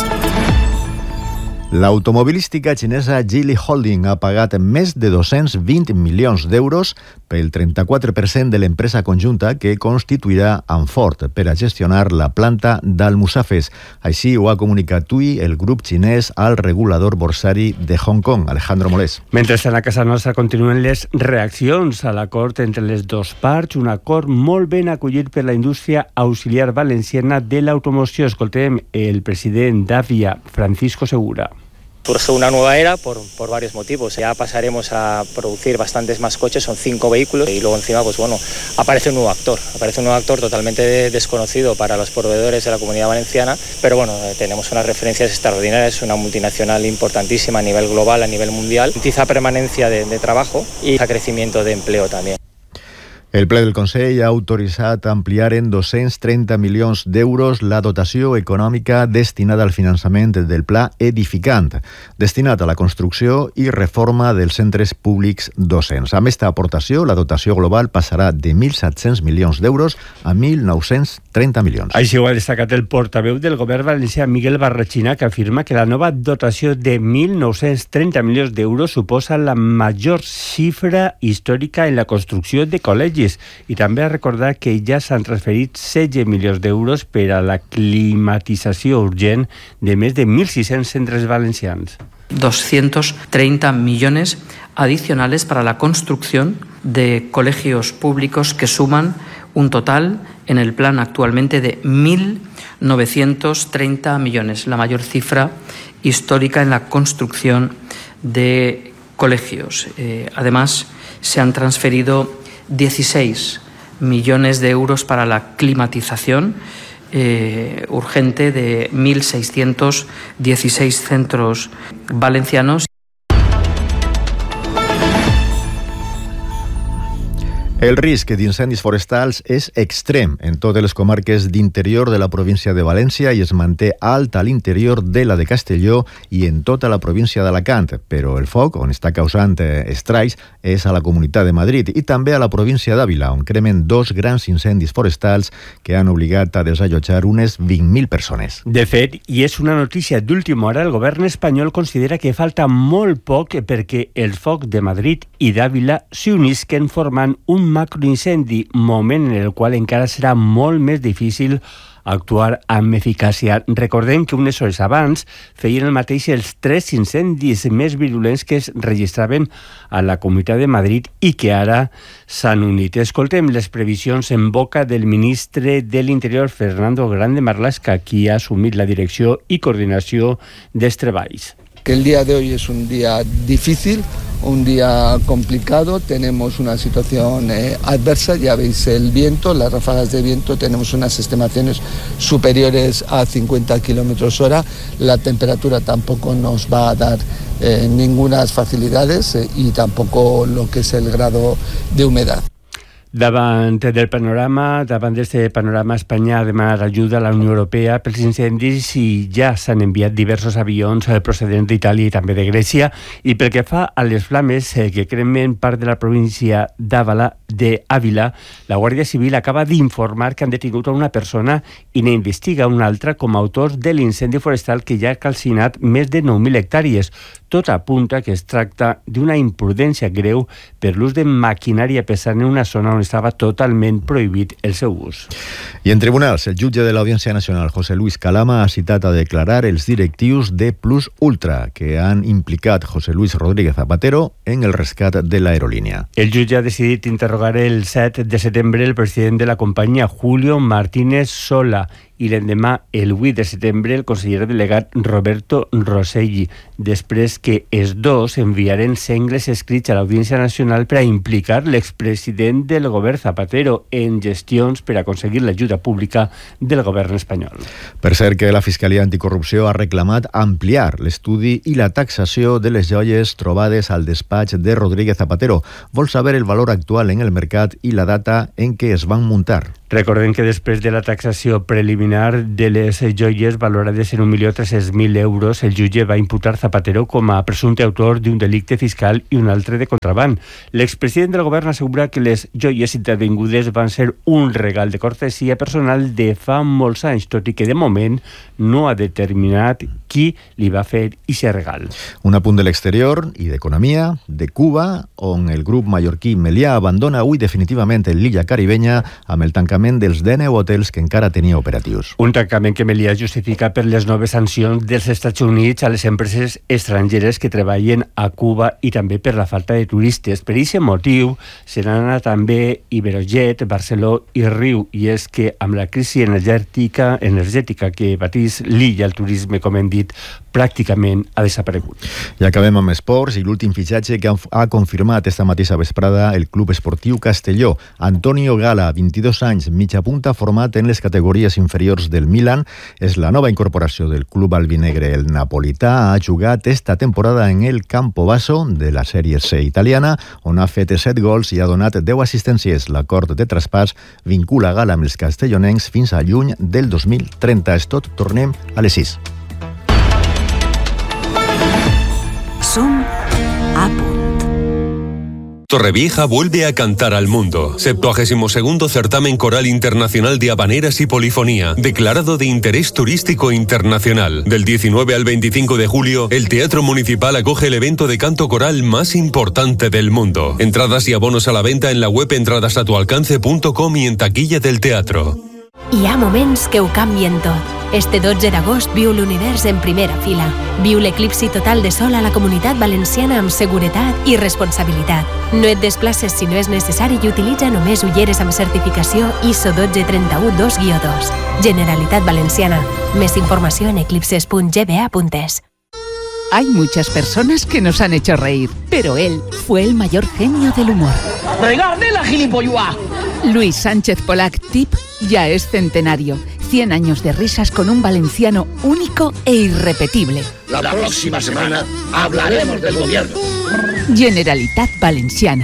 L'automobilística xinesa Geely Holding ha pagat més de dos-cents vint milions d'euros pel trenta-quatre per cent de l'empresa conjunta que constituirà amb Ford per a gestionar la planta d'Almussafes. Així ho ha comunicat avui el grup xinès al regulador borsari de Hong Kong, Alejandro Molés. Mentrestant, a casa nostra continuen les reaccions a l'acord entre les dues parts, un acord molt ben acollit per la indústria auxiliar valenciana de l'automoció. Escoltem el president d'Avia, Francisco Segura. Surge una nueva era por, por varios motivos. Ya pasaremos a producir bastantes más coches, son cinco vehículos, y luego encima, pues bueno, aparece un nuevo actor. Aparece un nuevo actor totalmente desconocido para los proveedores de la Comunidad Valenciana, pero bueno, tenemos unas referencias extraordinarias, una multinacional importantísima a nivel global, a nivel mundial, garantiza permanencia de, de trabajo y crecimiento de empleo también. El ple del Consell ha autoritzat ampliar en dos-cents trenta milions d'euros la dotació econòmica destinada al finançament del Pla Edificant, destinat a la construcció i reforma dels centres públics docents. Amb aquesta aportació, la dotació global passarà de mil set-cents milions d'euros a mil nou-cents trenta milions. Així ho ha destacat el portaveu del govern valencià, Miguel Barrachina, que afirma que la nova dotació de mil nou-cents trenta milions d'euros suposa la major xifra històrica en la construcció de col·legis. I també ha recordat que ja s'han transferit setze milions d'euros per a la climatització urgent de més de mil sis-cents centres valencians. doscientos treinta millones adicionales para la construcción de colegios públicos que suman un total en el plan actualmente de mil novecientos treinta millones, la mayor cifra histórica en la construcción de colegios. Eh, además, se han transferido dieciséis millones de euros para la climatización eh, urgente de mil seiscientos dieciséis centros valencianos. El risc d'incendis forestals és extrem en totes les comarques d'interior de la província de València i es manté alt a l'interior de la de Castelló i en tota la província d'Alacant, però el foc, on està causant estralls, és a la Comunitat de Madrid i també a la província d'Àvila, on cremen dos grans incendis forestals que han obligat a desallotjar unes vint mil persones. De fet, i és una notícia d'última hora, el govern espanyol considera que falta molt poc perquè el foc de Madrid i d'Àvila s'unisquen formant un macroincendi, moment en el qual encara serà molt més difícil actuar amb eficàcia. Recordem que unes hores abans feien el mateix els tres incendis més virulents que es registraven a la Comunitat de Madrid i que ara s'han unit. Escoltem les previsions en boca del ministre de l'Interior, Fernando Grande Marlaska, qui ha assumit la direcció i coordinació dels treballs. Que el día de hoy es un día difícil, un día complicado, tenemos una situación eh, adversa, ya veis el viento, las ráfagas de viento, tenemos unas estimaciones superiores a cincuenta kilómetros hora, la temperatura tampoco nos va a dar eh, ninguna facilidades eh, y tampoco lo que es el grado de humedad. Davant del panorama, davant d'este panorama, Espanya ha demanat ajuda a la Unió Europea pels incendis i ja s'han enviat diversos avions procedents d'Itàlia i també de Grècia. I pel que fa a les flames que cremen part de la província d'Àvila, de Àvila, la Guàrdia Civil acaba d'informar que han detingut a una persona i n'investiga una altra com a autors de l'incendi forestal que ja ha calcinat més de nou mil hectàrees. Tot apunta que es tracta d'una imprudència greu per l'ús de maquinària pesant en una zona on on estava totalment prohibit el seu ús. I en tribunals, el jutge de l'Audiència Nacional, José Luis Calama, ha citat a declarar els directius de Plus Ultra, que han implicat José Luis Rodríguez Zapatero en el rescat de l'aerolínia. El jutge ha decidit interrogar el set de setembre el president de la companyia, Julio Martínez Sola, i l'endemà, el vuit de setembre, el conseller delegat Roberto Rosselli, després que els dos enviaren sengles escrits a l'Audiència Nacional per a implicar l'expresident del govern Zapatero en gestions per aconseguir l'ajuda pública del govern espanyol. Per cert que la Fiscalia Anticorrupció ha reclamat ampliar l'estudi i la taxació de les joies trobades al despatx de Rodríguez Zapatero. Vol saber el valor actual en el mercat i la data en què es van muntar. Recordem que després de la taxació preliminar de les joies valorades en un milió tres-cents mil euros, el jutge va imputar Zapatero com a presumpte autor d'un delicte fiscal i un altre de contraban. L'expresident del govern assegura que les joies intervingudes van ser un regal de cortesia personal de fa molts anys, tot i que de moment no ha determinat qui li va fer aquest regal. Un apunt de l'exterior i d'economia, de Cuba, on el grup mallorquí Melià abandona avui definitivament l'illa caribenya amb el tancament dels dinou hotels que encara tenia operatius. Un tancament que Melià justifica per les noves sancions dels Estats Units a les empreses estrangeres que treballen a Cuba i també per la falta de turistes. Per aquest motiu se n'han anat també Iberojet, Barceló i Riu, i és que amb la crisi energètica, energètica que patís l'illa, el turisme, com hem dit, pràcticament ha desaparegut. I acabem amb esports i l'últim fitxatge que ha confirmat esta mateixa vesprada el Club Esportiu Castelló. Antonio Gala, vint-i-dos anys, mitja punta, format en les categories inferiors del Milan, és la nova incorporació del club albinegre. El napolità ha jugat esta temporada en el Campobasso de la Sèrie C italiana, on ha fet set gols i ha donat deu assistències. L'acord de traspàs vincula Gala amb els castellonencs fins a juny del dos mil trenta. És tot, tornem a les sis. Som a punt. Torrevieja vuelve a cantar al mundo. septuagésimo segundo Certamen Coral Internacional de Habaneras y Polifonía, declarado de interés turístico internacional. Del diecinueve al veinticinco de julio, el Teatro Municipal acoge el evento de canto coral más importante del mundo. Entradas y abonos a la venta en la web entradas a tu alcance punto com y en taquilla del teatro. Hi ha moments que ho canvien tot. Este dotze d'agost viu l'univers en primera fila. Viu l'eclipsi total de sol a la Comunitat Valenciana amb seguretat i responsabilitat. No et desplaces si no és necessari i utilitza només ulleres amb certificació I S O dotze trenta-u dos guió dos. Generalitat Valenciana. Més informació en eclipses punt g b a punt es. Hay muchas personas que nos han hecho reír, pero él fue el mayor genio del humor. ¡Regarde la gilipollas! Luis Sánchez Polac, Tip, ya es centenario. cien años de risas con un valenciano único e irrepetible. La próxima semana hablaremos del gobierno. Generalitat Valenciana.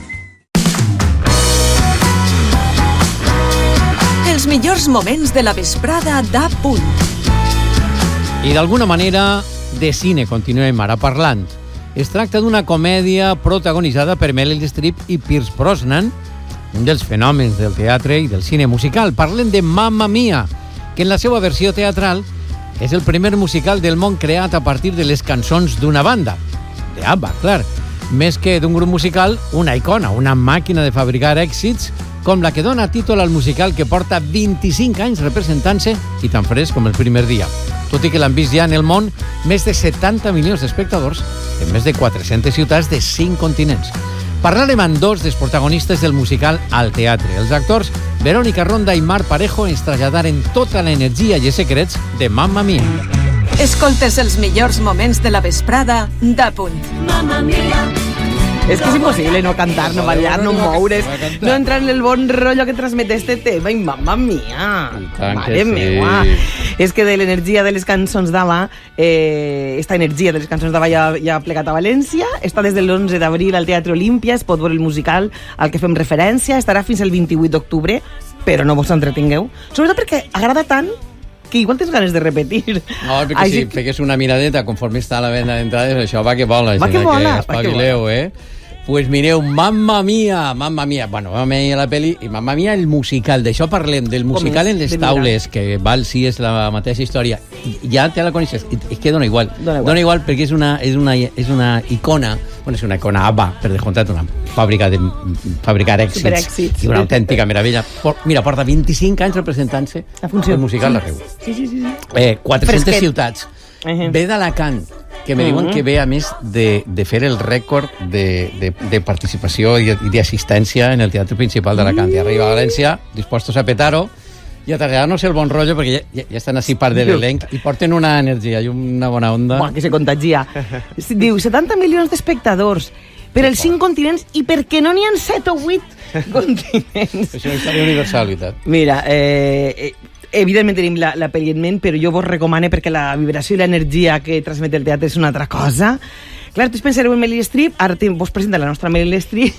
Els millors moments de la vesprada d'A Punt. I d'alguna manera, de cine continuem ara parlant. Es tracta d'una comèdia protagonitzada per Meryl Streep i Pierce Brosnan, un dels fenòmens del teatre i del cine musical. Parlem de Mamma Mia, que en la seva versió teatral és el primer musical del món creat a partir de les cançons d'una banda, de ABBA, clar. Més que d'un grup musical, una icona, una màquina de fabricar èxits, com la que dona títol al musical que porta vint-i-cinc anys representant-se i tan fresc com el primer dia. Tot i que l'han vist ja en el món més de setanta milions d'espectadors en més de quatre-centes ciutats de cinc continents. Parlarem amb dos dels protagonistes del musical al teatre. Els actors Verónica Ronda i Marc Parejo ens traslladaren tota l'energia i els secrets de Mamma Mia. Escoltes els millors moments de la vesprada d'A Punt. Mamma Mia. És que és impossible no cantar, no ballar, no moure's, no entrar en el bon rotllo que transmet este tema. I mamma mia, mare sí. meua. És que de l'energia de les cançons d'ABBA, eh, esta energia de les cançons d'ABBA ja, ja ha plegat a València, està des de l'onze d'abril al Teatre Olímpia, es pot veure el musical al que fem referència, estarà fins al vint-i-vuit d'octubre, però no vos entretingueu. Sobretot perquè agrada tant que igual tens ganes de repetir. No, perquè Així... si fegués una miradeta conforme està la venda d'entrades, això va que vola, va que vola, que espavileu, eh? Pues mireu, Mamma Mia, Mamma Mia. Bueno, Mamma Mia la peli i Mamma Mia el musical. D'això parlem, del musical en les taules, que val, sí, és la mateixa història. Ja te la coneixes, és que dona igual. Dona igual, dona igual perquè és una, és, una, és una icona, bueno, és una icona ABBA, per descomptat, una fàbrica de fabricar èxits, i una autèntica meravella. Por, mira, porta vint-i-cinc anys representant-se el musical La Riu. Sí, sí, sí. Eh, quatre-centes ciutats. Uh-huh. Ve d'Alacant, que me uh-huh. diuen que ve, a més, de, de fer el rècord de, de, de participació i d'assistència en el teatre principal d'Alacant. I arriba a València, dispostos a petar-ho, i a traslladar-nos el bon rotllo, perquè ja, ja estan així part de l'elenc, i porten una energia i una bona onda. Buah, que se contagia. Diu, setanta milions d'espectadors per els cinc continents, i per què no n'hi ha set o vuit continents? És una història universal, veritat. Mira, eh... eh evidentment tenim la, la pel·li en ment, però jo vos recomano perquè la vibració i l'energia que transmet el teatre és una altra cosa. Clar, tu pensareu en Meryl Streep, ara vos presenta la nostra Meryl Streep,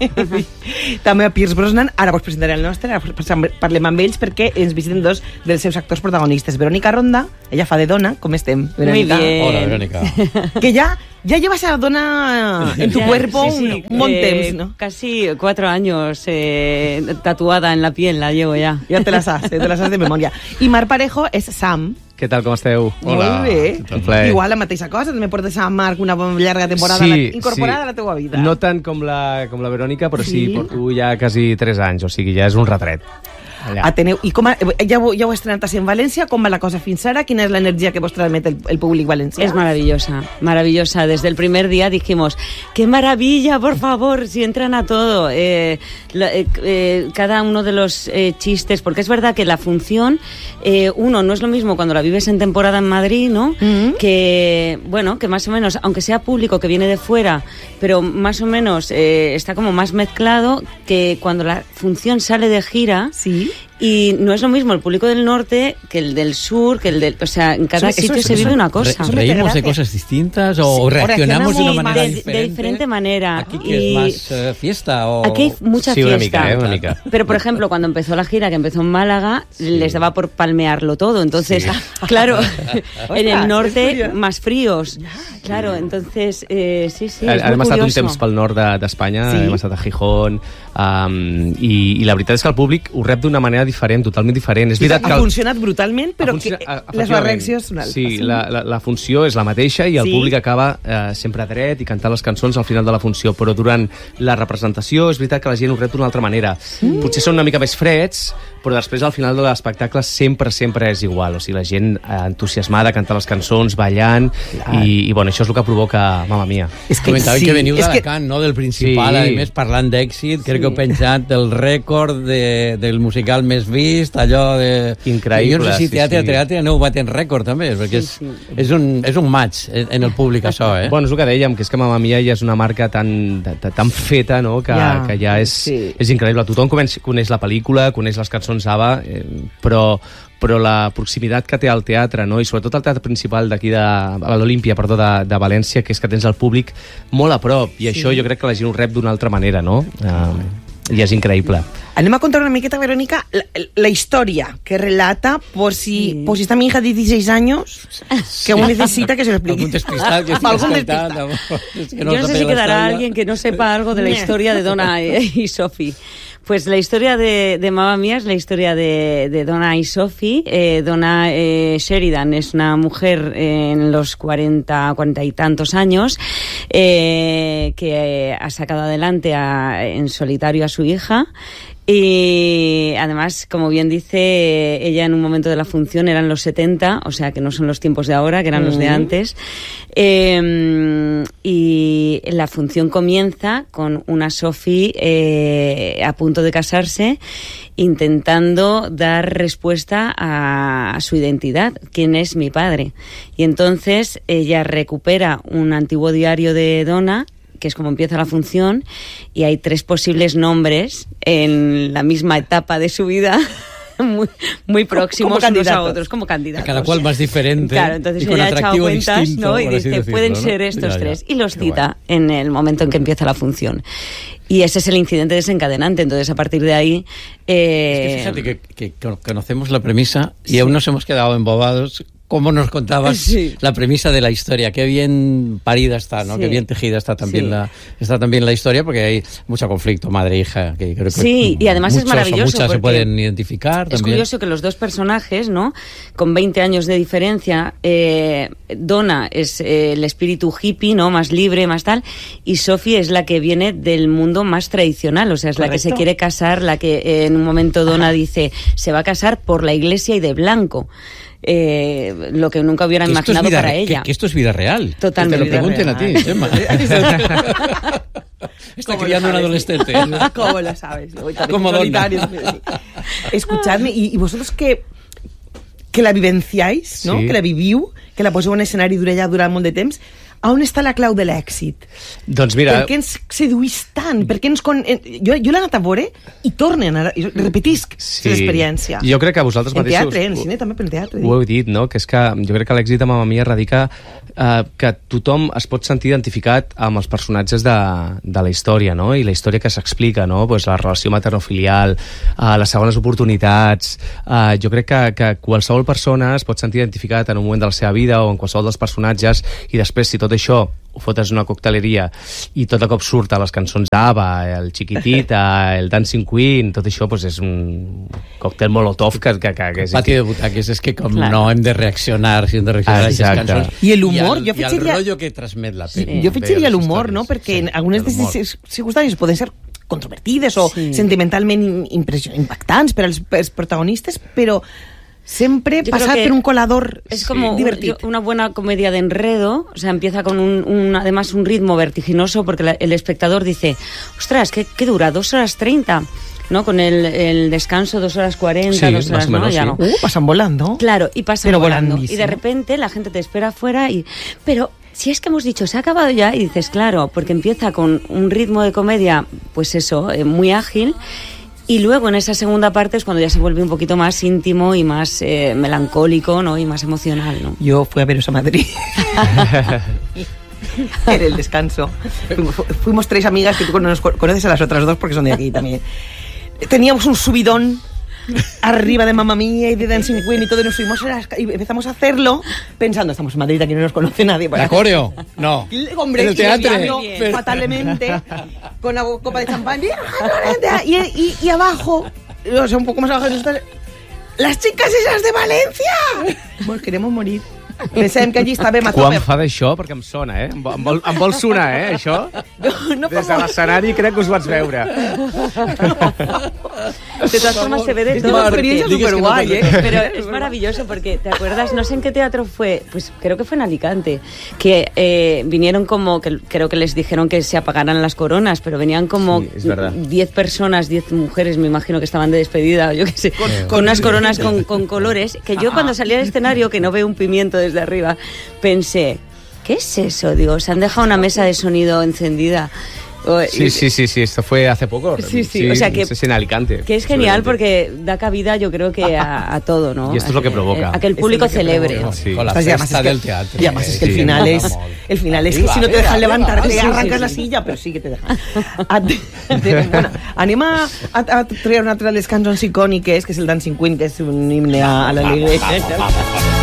també a Pierce Brosnan, ara vos presentaré el nostre, ara parlem amb ells perquè ens visiten dos dels seus actors protagonistes. Verónica Ronda, ella fa de dona, com estem, Verónica? Muy bien. Hola, Verónica. Que ya... Ya llevas a dona en tu ya, cuerpo sí, sí. un buen eh, temps, ¿no? Casi cuatro años eh, tatuada en la piel, la llevo ya. Ya te la sabes, te la sabes de memoria. I Marc Parejo és Sam. Què tal, com esteu? Hola. Molt bé. Igual la mateixa cosa, també portes a Marc una llarga temporada sí, la, incorporada sí. a la teua vida. No tant com la, com la Verònica, però sí. sí, porto ja quasi tres anys, o sigui, ja és un retret. Allà. Ateneu, i com a, ja, ho, ja ho estrenat en València, com va la cosa fins ara? Quina és l'energia que vos transmet el, el públic valencià? Es maravillosa, maravillosa. Desde el primer día dijimos, qué maravilla, por favor, si entran a todo. Eh, la, eh, eh, cada uno de los eh, chistes, porque es verdad que la función, eh, uno, no es lo mismo cuando la vives en temporada en Madrid, ¿no? Mm-hmm. Que, bueno, que más o menos, aunque sea público que viene de fuera, pero más o menos eh, está como más mezclado que cuando la función sale de gira. Sí. Y no es lo mismo el público del norte que el del sur, que el del... O sea, en cada eso, sitio eso, se eso, vive una cosa. Re, ¿Reímos de cosas distintas o sí, reaccionamos de una manera de, diferente? De diferente manera. ¿Aquí que y es más uh, fiesta? O... Aquí hay mucha sí, fiesta. Una mica, eh, una mica. Pero, por ejemplo, cuando empezó la gira, que empezó en Málaga, sí. les daba por palmearlo todo. Entonces, sí. claro, en el norte, más fríos. Claro, entonces, eh, sí, sí, és Hem estat un curioso. temps pel nord d'Espanya, de, sí. hem estat a Gijón, um, i, i la veritat és que el públic ho rep d'una manera diferent, totalment diferent. És veritat que ha funcionat brutalment, però funciona, que les reaccions són altres. Sí, la, la, la funció és la mateixa i el sí. públic acaba eh, sempre dret i cantant les cançons al final de la funció, però durant la representació és veritat que la gent ho rep d'una altra manera. Mm. Potser són una mica més freds, però després al final de l'espectacle sempre, sempre és igual. O sigui, la gent eh, entusiasmada, cantant les cançons, ballant, i, i bueno, això és el que provoca Mamma Mia. És que comentàvem sí, que veniu d'Alacant, que... no? Del principal, sí. a més, parlant d'èxit, crec sí. que heu penjat el rècord de, del musical més vist, allò de... Increïble. Jo no sé si teatre sí, sí. a teatre aneu batent rècord, també, perquè és, sí, sí. és, un, és un match en el públic, això, eh? Bueno, és el que dèiem, que és que Mamma Mia ja és una marca tan, tan feta, no?, que ja, que ja és, sí. és increïble. Tothom coneix, coneix la pel·lícula, coneix les cançons ABBA, eh, però però la proximitat que té el teatre, no? I sobretot el teatre principal d'aquí de, a l'Olímpia, perdó, de, de València, que és que tens el públic molt a prop, i sí. això jo crec que la gent ho rep d'una altra manera, no? Uh, i és increïble. Anem a contar una miqueta, Verónica, la, la historia que relata por si, sí. por si está mi hija de dieciséis años, que aún necesita que se lo explique. Algún despistado que esté escoltando. Yo no sé si quedará alguien que no sepa algo de la historia de Donna y Sophie. Pues la historia de, de Mamma Mia es la historia de, de Donna y Sophie. Eh, Donna eh, Sheridan es una mujer eh, en los cuarenta, cuarenta y tantos años eh, que ha sacado adelante a, en solitario a su hija. Y además, como bien dice ella, en un momento de la función eran los setenta, o sea que no son los tiempos de ahora, que eran mm. los de antes. Eh, y la función comienza con una Sophie eh, a punto de casarse, intentando dar respuesta a, a su identidad, quién es mi padre. Y entonces ella recupera un antiguo diario de Donna, que es como empieza la función, y hay tres posibles nombres en la misma etapa de su vida, muy, muy próximos unos a otros, como candidatos. Cada cual más diferente. Claro, entonces y con ella ha echado cuentas, distinto, ¿no? Y dice, decirlo, pueden ¿no? ser estos ya, tres. ya. Y los Qué cita guay. en el momento en que empieza la función. Y ese es el incidente desencadenante. Entonces, a partir de ahí... Eh... Es que fíjate que, que conocemos la premisa y sí. aún nos hemos quedado embobados como nos contabas Sí. la premisa de la historia, qué bien parida está, ¿no? Sí. Qué bien tejida está también, Sí. la, está también la historia, porque hay mucho conflicto madre-hija, que creo que Sí, y además es muchos o maravilloso muchas se porque pueden identificar Es también. curioso que los dos personajes, ¿no? Con veinte años de diferencia, eh, Donna es eh, el espíritu hippie, ¿no? Más libre, más tal, y Sophie es la que viene del mundo más tradicional, o sea, es la que se Correcto. quiere casar, la que eh, en un momento Donna dice, se va a casar por la iglesia y de blanco. Eh, lo que nunca hubiera Que esto es imaginado vida para re- ella. Que, que esto es vida real. Totalmente. Que te lo pregunten vida a ti, real. Gemma. Está ¿Cómo criando lo un sabes? adolescente. ¿Cómo lo sabes? Hoy también Como solitarios. Escuchadme, y, y vosotros que que la vivenciáis, no? Sí. Que la viviu, que la poseu en escenari dura ja durant molt de temps, a on està la clau de l'èxit? Doncs mira... Per què ens seduís tant? Per què ens con... Jo, jo l'he anat a veure i tornen, a... i repetisc Sí. l'experiència. Jo crec que vosaltres En mateixos... teatre, en el cine també, pel teatre. Ho heu dit, no? Que és que jo crec que l'èxit de Mamma Mia radica eh, que tothom es pot sentir identificat amb els personatges de, de la història, no? I la història que s'explica, no? Pues la relació maternofilial, eh, les segones oportunitats... Eh, jo crec que, que qualsevol persona es pot sentir identificat en un moment de la seva vida o en qualsevol dels personatges, i després, si tot això ho fotes en una cocteleria i tot de cop surt a les cançons d'Ava, el Chiquitita, el Dancing Queen, tot això pues, és un còctel molotov que, que, que, que és... Pati de butaques, és que com Claro. no hem de reaccionar, si hem de reaccionar a aquestes Exacte. cançons. I l'humor, I jo el, i el afegiria- rotllo que transmet la Sí. pel·li. Jo afegiria de les l'humor, no? històries. Perquè en Sí, algunes l'humor. d'aquestes circumstàncies poden ser controvertides o Sí. sentimentalment impression- impactants per als, per als protagonistes, però sempre Yo creo passat que per un colador es como un- divertit. yo- una buena comedia de enredo, o sea, empieza con un, un- además un ritmo vertiginoso porque la- el espectador dice, ostras, ¿qué, qué dura? Dos horas treinta, ¿no? Con el, el descanso dos horas cuarenta, Sí, dos más horas, o menos, ¿no? Ya sí. no. Uh, pasan volando. Claro, y pasan Pero volando. Y volandísimo. de repente la gente te espera afuera y... Pero si es que hemos dicho, se ha acabado ya, y dices, claro, porque empieza con un ritmo de comedia, pues eso, eh, muy ágil. Y luego en esa segunda parte es cuando ya se vuelve un poquito más íntimo y más eh, melancólico, ¿no? Y más emocional, ¿no? Yo fui a veros a Madrid. Era el descanso. Fuimos, fuimos tres amigas que tú conoces, conoces a las otras dos porque son de aquí también. Teníamos un subidón arriba de Mamma Mía y de Dancing Queen y todo, y nos fuimos a las, y empezamos a hacerlo pensando, estamos en Madrid, aquí no nos conoce nadie. ¿La coreo? No. Hombre, ¿En el teatro? yo, fatalmente, con una copa de champán, y, y, y abajo, o sea, un poco más abajo, las chicas esas de Valencia. Nos queremos morir. Pensem que allí estàvem a Quan tope. fa d'això, perquè em sona, eh? Em, vol, em, vol, em vol sonar, eh, això? No, no Des de l'escenari crec que us vaig veure. De todas formas se ve de Es todo. una porque- experiencia súper guay, ¿eh? Pero es maravilloso porque, ¿te acuerdas? No sé en qué teatro fue, pues creo que fue en Alicante, que eh, vinieron como, que creo que les dijeron que se apagaran las coronas, pero venían como Sí, es verdad. diez personas, diez mujeres, me imagino que estaban de despedida, o yo qué sé, con, con unas coronas con, con colores, que yo cuando salí al escenario, que no veo un pimiento desde arriba, pensé, ¿qué es eso? Digo, se han dejado una mesa de sonido encendida. O- Sí, sí, sí, sí, esto fue hace poco. Sí, sí, o sea que- no sé si en Alicante. Que es genial seguramente. porque da cabida, yo creo que a, a todo, ¿no? Y esto es lo que A provoca. A que el público Esto es lo que celebre. provoca. Sí. Con la Pues y además festa es que- del teatro. Y además es que el Sí. final es el final es que Arriba, si no te arriba, dejan arriba. levantarte Sí, sí, arrancas sí, la sí. silla, però sí que te dejan. A, de, de, bueno, anem a, a, a treure una altra de les cançons icòniques, que és el Dancing Queen, que és un himne a, a la iglesia.